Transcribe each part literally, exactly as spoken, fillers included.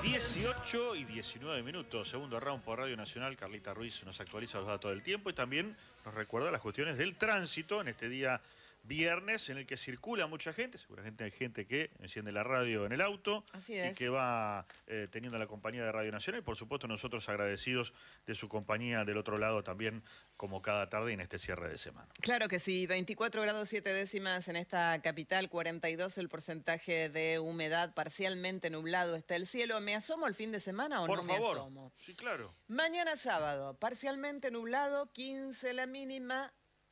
dieciocho y diecinueve minutos, segundo round por Radio Nacional. Carlita Ruiz nos actualiza los datos del tiempo y también nos recuerda las cuestiones del tránsito en este día viernes en el que circula mucha gente. Seguramente hay gente que enciende la radio en el auto. Así es. Y que va eh, teniendo la compañía de Radio Nacional. Y por supuesto nosotros agradecidos de su compañía del otro lado también, como cada tarde en este cierre de semana. Claro que sí, veinticuatro grados siete décimas en esta capital, cuarenta y dos el porcentaje de humedad, parcialmente nublado está el cielo. ¿Me asomo el fin de semana o por no favor. me asomo? Sí, claro. Mañana sábado, parcialmente nublado, quince la mínima,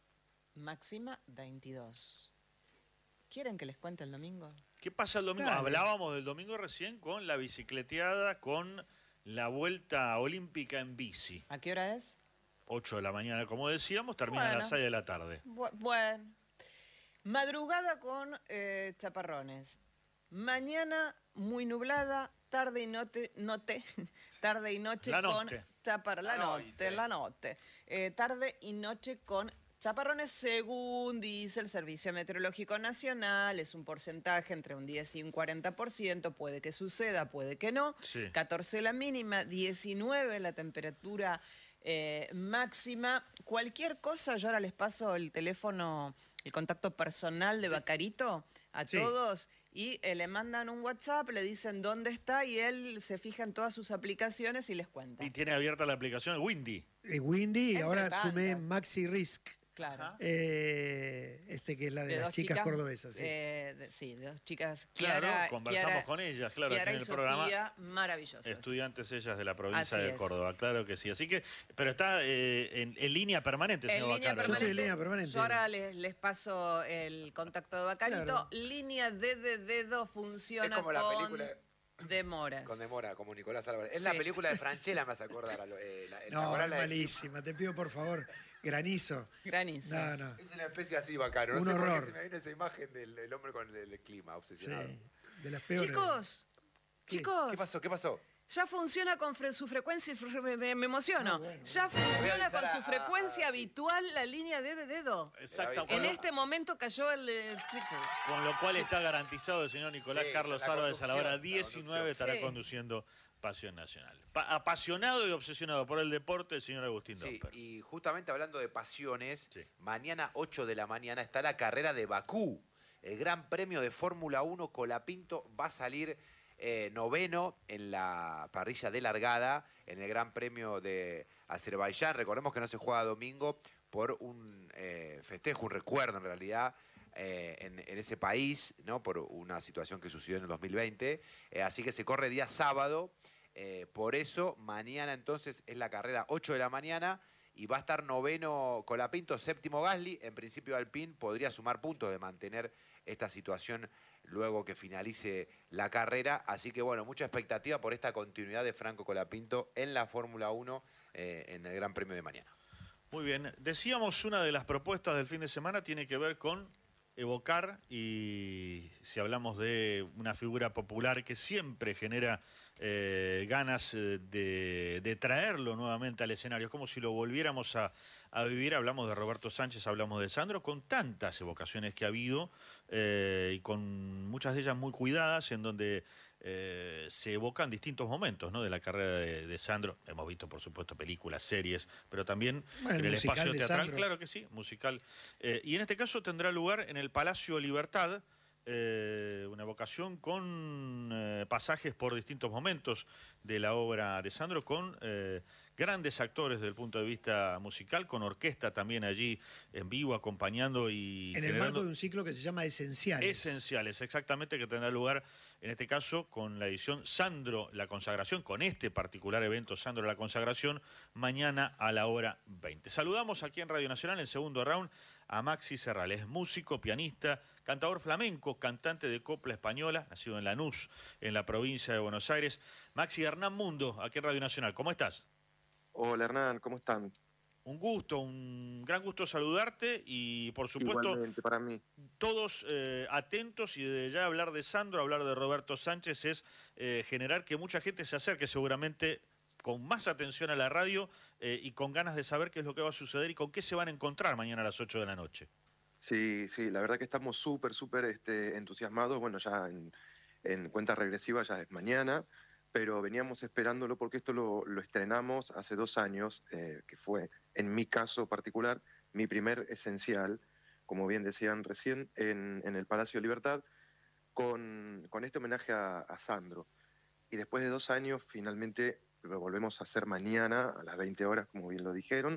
máxima veintidós. ¿Quieren que les cuente el domingo? ¿Qué pasa el domingo? Claro. Hablábamos del domingo recién con la bicicleteada, con la vuelta olímpica en bici. ¿A qué hora es? ocho de la mañana, como decíamos, termina Bueno. a las seis de la tarde. Bu- bueno. Madrugada con eh, chaparrones. Mañana muy nublada, tarde y noche, note, tarde y noche La con noche. chapar, la, La noche, noche. la noche. Eh, tarde y noche con chaparrones, según dice el Servicio Meteorológico Nacional, es un porcentaje entre un diez y un cuarenta por ciento, puede que suceda, puede que no. Sí. catorce la mínima, diecinueve la temperatura eh, máxima. Cualquier cosa, yo ahora les paso el teléfono, el contacto personal de Bacarito a Sí. todos y eh, le mandan un WhatsApp, le dicen dónde está y él se fija en todas sus aplicaciones y les cuenta. Y tiene abierta la aplicación Windy. Eh, Windy, y Entre ahora tantas. sumé Maxi Risk, Claro. Ajá. eh, este que es la de, las dos chicas, cordobesas. Sí. eh, de, sí, de dos chicas. Claro, Kiara, conversamos Kiara- con ellas, claro, Kiara aquí en y el programa. Sofía, maravillosas. Estudiantes ellas de la provincia Así de es. Córdoba, claro que sí. Así que, pero está eh, en, en línea permanente, En señor línea Bacaro. Yo estoy permanente. en línea permanente. Yo ahora les, les paso el contacto de Bacarito. Claro. Línea D de dedo funciona Es como la con película demoras. con demora, como Nicolás Álvarez. Es Sí. la película de Franchella, me hace acordar. a lo- eh, la- No, ¿te acordás es la de- malísima. Te pido, por favor, granizo. Granizo. No, no. Es una especie así, bacano. No Un sé por horror. qué se me viene esa imagen del el hombre con el, el clima, obsesionado. Sí, de las peores. Chicos, ¿Qué? chicos. ¿Qué pasó? ¿Qué pasó? Ya funciona con fre- su frecuencia, y fre- me, me- me emociono. Ah, bueno. Ya funciona avisar con su a- frecuencia a- habitual la línea D de dedo. Exacto. En Con En lo, este momento cayó el de Twitter. con lo cual está garantizado el señor Nicolás Sí, Carlos la Álvarez a la hora conducción, la diecinueve estará Sí. conduciendo Pasión Nacional. Pa- apasionado y obsesionado por el deporte, el señor Agustín Sí, Domper. y justamente hablando de pasiones, Sí. mañana ocho de la mañana está la carrera de Bakú. El Gran Premio de Fórmula uno Colapinto va a salir eh, noveno en la parrilla de largada en el Gran Premio de Azerbaiyán. Recordemos que no se juega domingo por un eh, festejo, un recuerdo en realidad, eh, en, en ese país, ¿no? Por una situación que sucedió en el dos mil veinte. Eh, así que se corre día sábado. Eh, por eso, mañana entonces es la carrera ocho de la mañana y va a estar noveno Colapinto, séptimo Gasly. En principio Alpine podría sumar puntos de mantener esta situación luego que finalice la carrera. Así que bueno, mucha expectativa por esta continuidad de Franco Colapinto en la Fórmula uno eh, en el Gran Premio de mañana. Muy bien. Decíamos, una de las propuestas del fin de semana tiene que ver con evocar, y si hablamos de una figura popular que siempre genera eh, ganas eh, de, de traerlo nuevamente al escenario, es como si lo volviéramos a, a vivir. Hablamos de Roberto Sánchez, hablamos de Sandro, con tantas evocaciones que ha habido eh, y con muchas de ellas muy cuidadas, en donde eh, se evocan distintos momentos, ¿no?, de la carrera de, de Sandro. Hemos visto, por supuesto, películas, series, pero también Bueno, el en el musical espacio de teatral, Sandro. claro que sí, musical. Eh, y en este caso tendrá lugar en el Palacio Libertad, eh, una evocación con eh, pasajes por distintos momentos de la obra de Sandro, con eh, grandes actores desde el punto de vista musical, con orquesta también allí en vivo acompañando y En el generando marco de un ciclo que se llama Esenciales. esenciales, exactamente, que tendrá lugar en este caso con la edición Sandro la Consagración, con este particular evento Sandro la Consagración, mañana a la hora veinte. Saludamos aquí en Radio Nacional, en segundo round, a Maxi Serral. Es músico, pianista, cantador flamenco, cantante de copla española, nacido en Lanús, en la provincia de Buenos Aires. Maxi, Hernán Mundo, aquí en Radio Nacional. ¿Cómo estás? Hola Hernán, ¿cómo están? Un gusto, un gran gusto saludarte y por supuesto Igualmente para mí. todos eh, atentos, y de ya hablar de Sandro, hablar de Roberto Sánchez es eh, generar que mucha gente se acerque seguramente con más atención a la radio eh, y con ganas de saber qué es lo que va a suceder y con qué se van a encontrar mañana a las ocho de la noche. Sí, sí, la verdad que estamos súper, súper este, entusiasmados. Bueno, ya en, en cuenta regresiva ya es mañana, pero veníamos esperándolo porque esto lo, lo estrenamos hace dos años, eh, que fue, en mi caso particular, mi primer esencial, como bien decían recién, en, en el Palacio de Libertad, con, con este homenaje a, a Sandro. Y después de dos años, finalmente lo volvemos a hacer mañana a las veinte horas, como bien lo dijeron,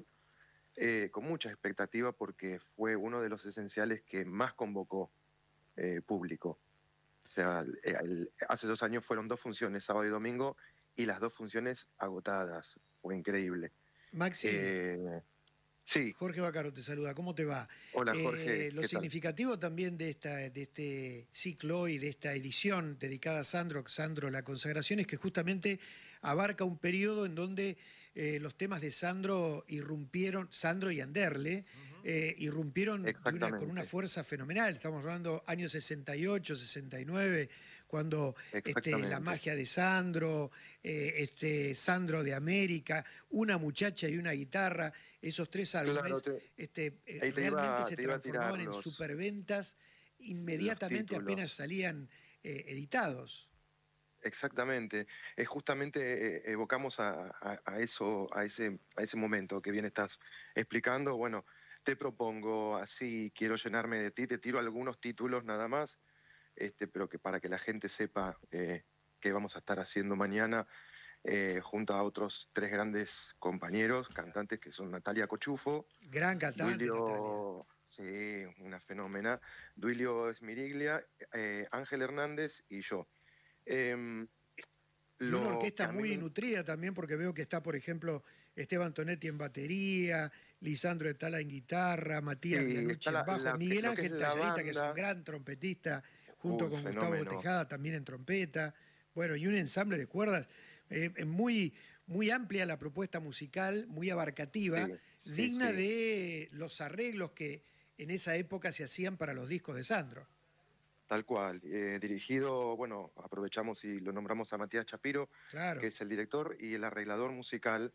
eh, con mucha expectativa porque fue uno de los esenciales que más convocó eh, público. O sea, el, el, hace dos años fueron dos funciones, sábado y domingo, y las dos funciones agotadas. Fue increíble. Maxi, Eh, sí. Jorge Bacaro te saluda, ¿cómo te va? Hola, Jorge. Eh, lo ¿qué significativo tal? también de, esta, de este ciclo y de esta edición dedicada a Sandro, Sandro la consagración, es que justamente abarca un periodo en donde eh, los temas de Sandro irrumpieron, Sandro y Anderle, uh-huh. eh, irrumpieron de una, con una fuerza fenomenal. Estamos hablando años sesenta y ocho, sesenta y nueve, cuando este, la magia de Sandro, eh, este, Sandro de América, una muchacha y una guitarra, esos tres álbumes Claro, te, este, eh, te realmente iba, se te iba transformaban los, en superventas inmediatamente apenas salían eh, editados. Exactamente. Es justamente eh, evocamos a, a, a eso, a ese, a ese momento que bien estás explicando. Bueno, te propongo así, quiero llenarme de ti, te tiro algunos títulos nada más, este, pero que para que la gente sepa eh, qué vamos a estar haciendo mañana, eh, junto a otros tres grandes compañeros, cantantes, que son Natalia Cochufo. Gran cantante, Duilio, Natalia. Sí, una fenómena. Duilio Esmiriglia, eh, Ángel Hernández y yo. Eh, y una orquesta muy me... nutrida también, porque veo que está, por ejemplo, Esteban Tonetti en batería, Lisandro Etala en guitarra, Matías sí, Vianucci en bajo, la, Miguel Ángel que Tallarita, banda... que es un gran trompetista, junto uh, con fenómeno. Gustavo Tejada también en trompeta. Bueno, y un ensamble de cuerdas. Eh, muy, muy amplia la propuesta musical, muy abarcativa, sí, sí, digna sí. de los arreglos que en esa época se hacían para los discos de Sandro. Tal cual, eh, dirigido, bueno, aprovechamos y lo nombramos a Matías Chapiro, claro. que es el director y el arreglador musical,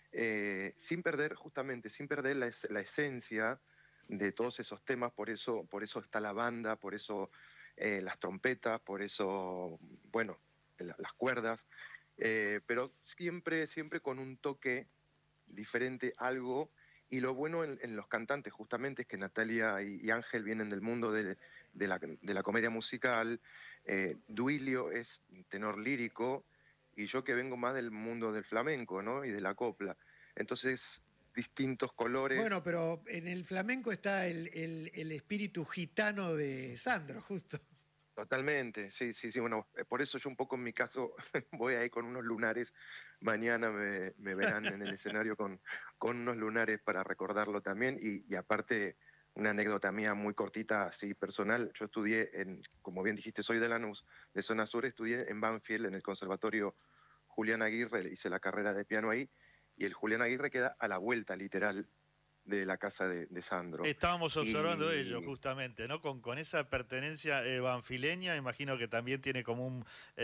eh, sin perder, justamente, sin perder la, la esencia de todos esos temas, por eso, por eso está la banda, por eso eh, las trompetas, por eso, bueno, la, las cuerdas, eh, pero siempre, siempre con un toque diferente, algo. Y lo bueno en, en los cantantes justamente es que Natalia y, y Ángel vienen del mundo de, de, la, de la comedia musical, eh, Duilio es tenor lírico y yo que vengo más del mundo del flamenco, ¿no? Y de la copla. Entonces, distintos colores. Bueno, pero en el flamenco está el, el, el espíritu gitano de Sandro, justo. Totalmente, sí, sí, sí. Bueno, por eso yo un poco en mi caso voy ahí con unos lunares. Mañana me, me verán en el escenario con, con unos lunares para recordarlo también. Y, y aparte, una anécdota mía muy cortita, así personal. Yo estudié, en, como bien dijiste, soy de Lanús, de zona sur, estudié en Banfield, en el Conservatorio Julián Aguirre, hice la carrera de piano ahí. Y el Julián Aguirre queda a la vuelta, literal, de la casa de, de Sandro. Estábamos observando y... ello justamente, ¿no? Con, con esa pertenencia eh, banfileña, imagino que también tiene como un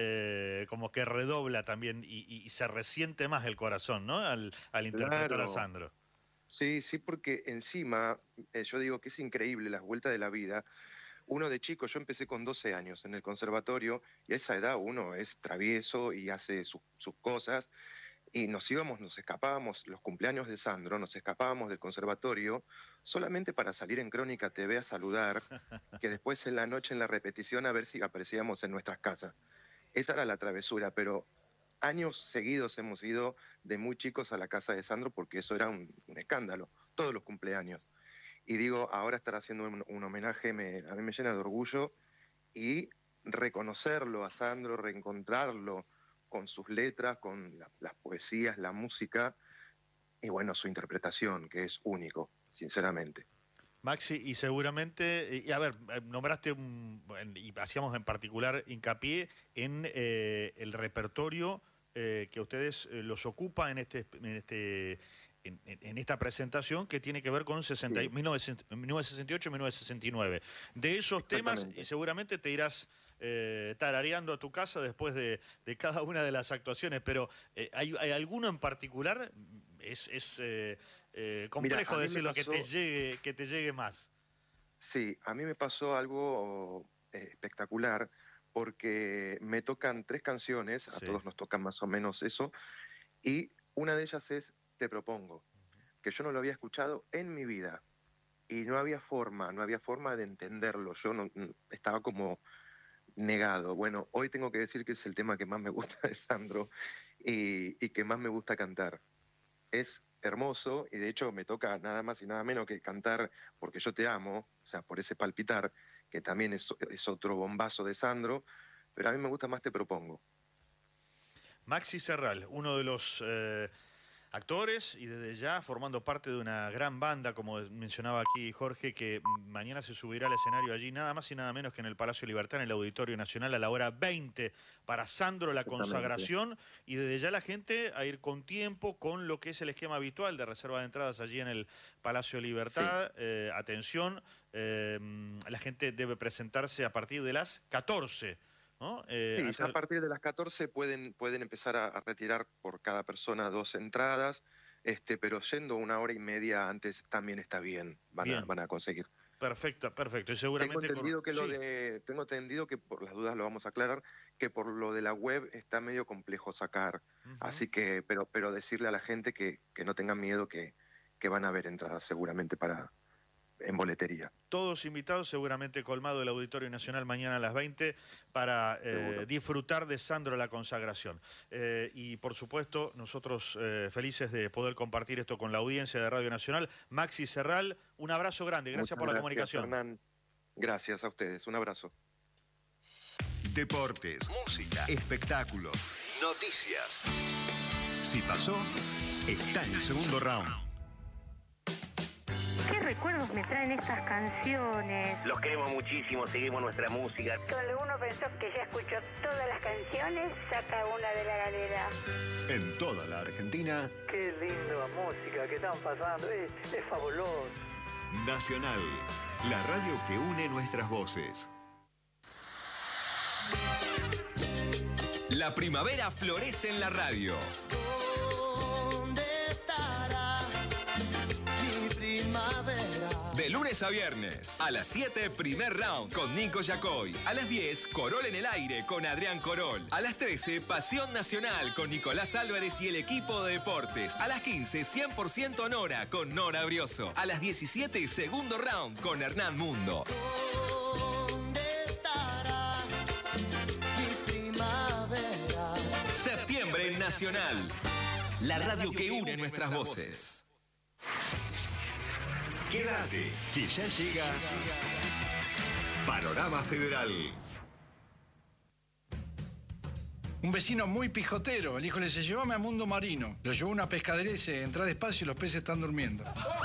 eh, como que redobla también y, y, y se resiente más el corazón, ¿no? Al, al interpretar claro. a Sandro. Sí, sí, porque encima, eh, yo digo que es increíble las vueltas de la vida. Uno de chico, yo empecé con doce años en el conservatorio y a esa edad uno es travieso y hace su, sus cosas. Y nos íbamos, nos escapábamos, los cumpleaños de Sandro, nos escapábamos del conservatorio solamente para salir en Crónica T V a saludar, que después en la noche en la repetición a ver si aparecíamos en nuestras casas. Esa era la travesura, pero años seguidos hemos ido de muy chicos a la casa de Sandro porque eso era un, un escándalo, todos los cumpleaños. Y digo, ahora estar haciendo un, un homenaje me, a mí me llena de orgullo y reconocerlo a Sandro, reencontrarlo con sus letras, con la, las poesías, la música y bueno, su interpretación, que es único, sinceramente. Maxi, y seguramente, y a ver, nombraste un, y hacíamos en particular hincapié en eh, el repertorio eh, que a ustedes eh, los ocupa en este, en este en, en esta presentación que tiene que ver con sesenta, sí. mil novecientos sesenta y ocho y mil novecientos sesenta y nueve. De esos temas, y seguramente te irás eh, tarareando a tu casa después de, de cada una de las actuaciones, pero eh, ¿hay, ¿hay alguno en particular? Es, es eh, eh, complejo Mira, decirlo, pasó, que, te llegue, que te llegue más. Sí, a mí me pasó algo eh, espectacular, porque me tocan tres canciones, a Sí. todos nos tocan más o menos eso, y una de ellas es Te Propongo, que yo no lo había escuchado en mi vida, y no había forma, no había forma de entenderlo, yo no, estaba como negado. Bueno, hoy tengo que decir que es el tema que más me gusta de Sandro y, y que más me gusta cantar. Es hermoso y de hecho me toca nada más y nada menos que cantar Porque yo te amo, o sea, por ese palpitar, que también es, es otro bombazo de Sandro, pero a mí me gusta más Te Propongo. Maxi Serral, uno de los eh, actores y desde ya formando parte de una gran banda, como mencionaba aquí Jorge, que mañana se subirá al escenario allí nada más y nada menos que en el Palacio Libertad, en el Auditorio Nacional, a la hora veinte, para Sandro la consagración, y desde ya la gente a ir con tiempo, con lo que es el esquema habitual de reserva de entradas allí en el Palacio Libertad. Sí. Eh, atención, eh, la gente debe presentarse a partir de las catorce. ¿No? Eh, sí, ya a partir de las catorce pueden, pueden empezar a, a retirar por cada persona dos entradas, este, pero yendo una hora y media antes también está bien, van, bien. A, van a conseguir. Perfecto, perfecto. Y seguramente tengo entendido, con... que lo sí. de, tengo entendido que, por las dudas lo vamos a aclarar, que por lo de la web está medio complejo sacar. Uh-huh. Así que, pero, pero decirle a la gente que, que no tengan miedo, que, que van a haber entradas seguramente para... en boletería. Todos invitados, seguramente colmado el Auditorio Nacional mañana a las veinte para eh, disfrutar de Sandro la consagración. Eh, y por supuesto, nosotros eh, felices de poder compartir esto con la audiencia de Radio Nacional. Maxi Serral, un abrazo grande, gracias Muchas por la gracias, comunicación. Hernán. Gracias a ustedes, un abrazo. Deportes, música, espectáculos, noticias. Si pasó, está en el segundo round. ¿Qué recuerdos me traen estas canciones? Los queremos muchísimo, seguimos nuestra música. Cuando uno pensó que ya escuchó todas las canciones, saca una de la galera. En toda la Argentina. Qué linda música que están pasando, es, es fabuloso. Nacional, la radio que une nuestras voces. La primavera florece en la radio. De lunes a viernes, a las siete, primer round con Nico Yacoy. A las diez, Corol en el aire con Adrián Corol. A las trece, Pasión Nacional con Nicolás Álvarez y el equipo de deportes. A las quince, cien por ciento Nora con Nora Brioso. A las diecisiete, segundo round con Hernán Mundo. Septiembre en Nacional. La radio que une nuestras voces. Quédate, que ya llega Panorama Federal. Un vecino muy pijotero, el hijo le dice, llévame a Mundo Marino. Lo llevó a una pescadería y dice, entra despacio y los peces están durmiendo.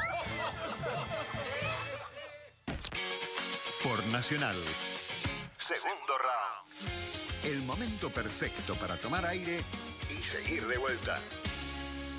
Por Nacional. Segundo round. El momento perfecto para tomar aire y seguir de vuelta.